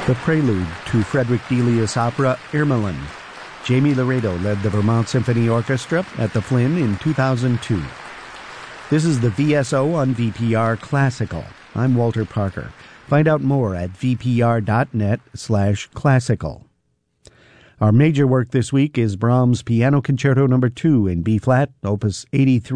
The prelude to Frederick Delius' opera Ermelin. Jamie Laredo led the Vermont Symphony Orchestra at the Flynn in 2002. This is the VSO on VPR Classical. I'm Walter Parker. Find out more at vpr.net/classical. Our major work this week is Brahms' Piano Concerto No. 2 in B-flat, Opus 83.